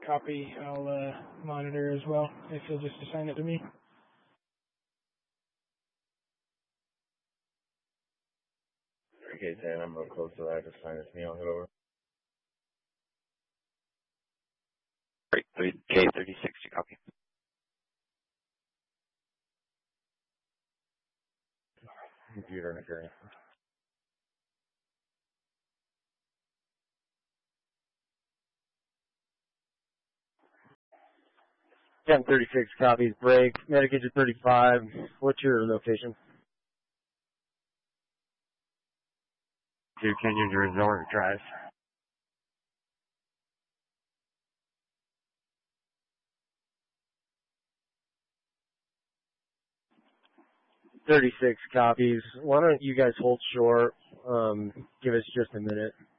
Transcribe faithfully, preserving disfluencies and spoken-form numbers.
Copy. I'll uh, monitor as well, if you'll just assign it to me. Okay, Dan, I'm real close to that. Just sign it to me. I'll head over. Great. K thirty-six, you copy. Computer interference. ten thirty-six copies, break. Medicated thirty-five. What's your location? To Canyon Resort Drive. thirty-six copies. Why don't you guys hold short? Um, give us just a minute.